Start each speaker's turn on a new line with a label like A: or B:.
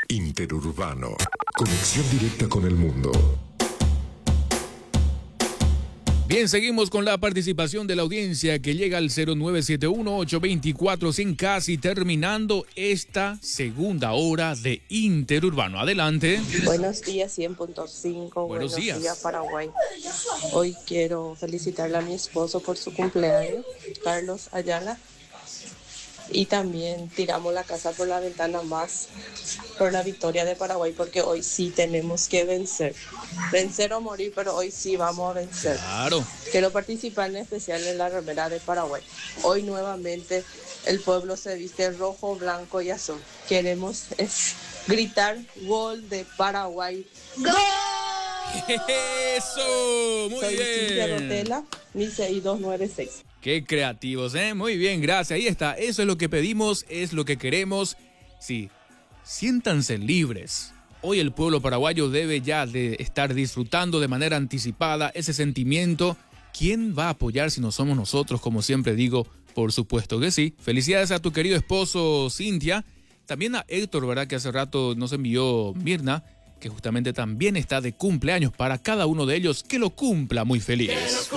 A: Interurbano. Conexión directa con el mundo.
B: Bien, seguimos con la participación de la audiencia que llega al 0971-824-100, casi terminando esta segunda hora de Interurbano. Adelante.
C: Buenos días, 100.5.
B: Buenos días,
C: Paraguay. Hoy quiero felicitarle a mi esposo por su cumpleaños, Carlos Ayala. Y también tiramos la casa por la ventana más por la victoria de Paraguay, porque hoy sí tenemos que vencer. Vencer o morir, pero hoy sí vamos a vencer.
B: Claro.
C: Quiero participar en especial en la remera de Paraguay. Hoy nuevamente el pueblo se viste rojo, blanco y azul. Queremos gritar gol de Paraguay. ¡Gol!
B: ¡Eso! Muy
C: Soy
B: bien.
C: Cintia Rotela, mi CI 296.
B: Qué creativos, ¿eh? Muy bien, gracias. Ahí está. Eso es lo que pedimos, es lo que queremos. Sí, siéntanse libres. Hoy el pueblo paraguayo debe ya de estar disfrutando de manera anticipada ese sentimiento. ¿Quién va a apoyar si no somos nosotros? Como siempre digo, por supuesto que sí. Felicidades a tu querido esposo, Cintia. También a Héctor, ¿verdad? Que hace rato nos envió Mirna, que justamente también está de cumpleaños. Para cada uno de ellos, que lo cumpla muy feliz.